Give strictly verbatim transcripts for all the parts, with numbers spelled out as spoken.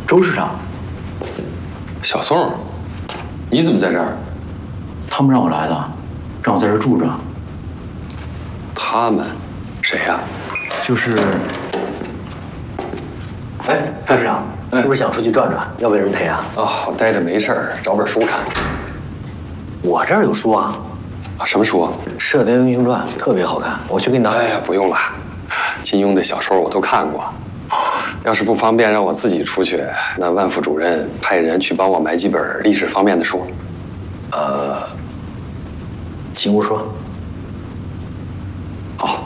周市长， 小宋，你怎么在这儿？ 他们让我来的，让我在这儿住着。 他们，谁呀？ 就是，哎，周市长，是不是想出去转转？要不要人陪啊？ 啊，我待着没事儿，找本书看。 我这儿有书啊。 啊，什么书啊？ 《射雕英雄传》特别好看，我去给你拿。 哎呀，不用了，金庸的小说我都看过。要是不方便让我自己出去，那万副主任派人去帮我买几本历史方面的书。 呃，进屋说。 好。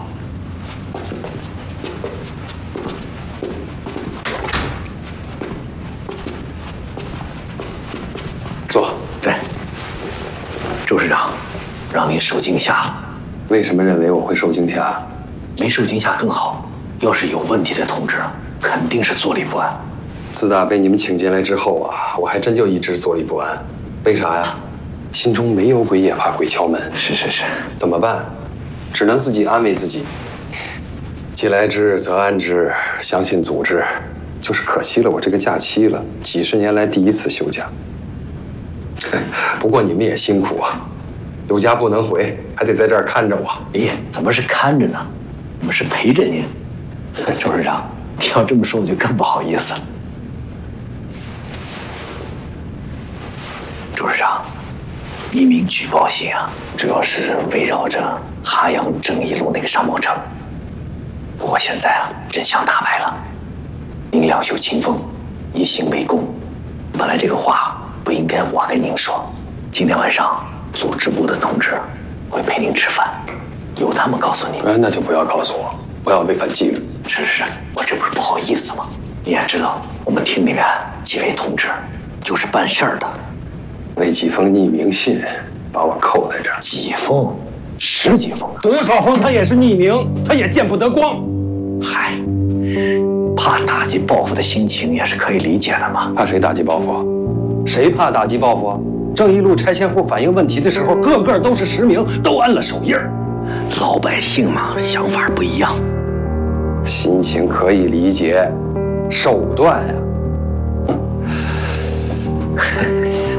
坐。 对。周市长，让您受惊吓了。 为什么认为我会受惊吓？ 没受惊吓更好。要是有问题的同志，肯定是坐立不安。 自打被你们请进来之后啊，我还真就一直坐立不安。为啥呀？心中没有鬼也怕鬼敲门。 是是是。 怎么办？只能自己安慰自己。既来之则安之，相信组织。就是可惜了我这个假期了，几十年来第一次休假。不过你们也辛苦啊，有家不能回，还得在这儿看着我。 咦，怎么是看着呢？我们是陪着您。周市长，你要这么说，我就更不好意思了。周市长，匿名举报信啊，主要是围绕着哈阳正义路那个商贸城。不过现在啊，真相大白了，您两袖清风，一行为公。本来这个话不应该我跟您说，今天晚上组织部的同志会陪您吃饭，由他们告诉你。 哎，那就不要告诉我，不要违反纪律。 是是，我这不是不好意思吗？你也知道，我们厅里面几位同志就是办事儿的。 为几封匿名信，把我扣在这儿。 几封？十几封？ 多少封？他也是匿名，他也见不得光。 嗨，怕打击报复的心情也是可以理解的嘛。 怕谁打击报复？谁怕打击报复？正义路拆迁户反映问题的时候，个个都是实名，都按了手印儿。 老百姓嘛，想法不一样。 心情可以理解，手段呀、啊，